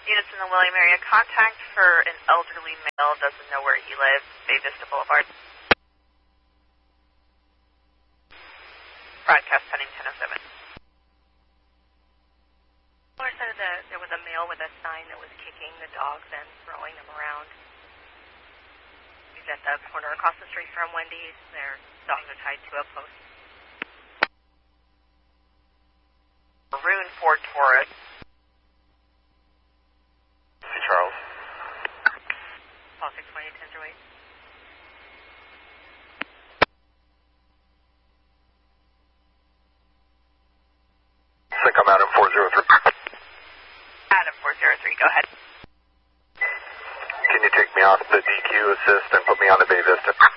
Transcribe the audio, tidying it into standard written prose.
Units in the William area, contact for an elderly male, doesn't know where he lives, Bay Vista Boulevard. Broadcast pending 1007. Caller said that there was a male with a sign that was kicking the dogs and throwing them around. He's at the corner across the street from Wendy's. Their dogs are tied to a post. Maroon Ford Taurus. Charles. Call 620, 1008. I'm Adam 403. Adam 403, go ahead. Can you take me off the DQ assist and put me on the Bay Vista?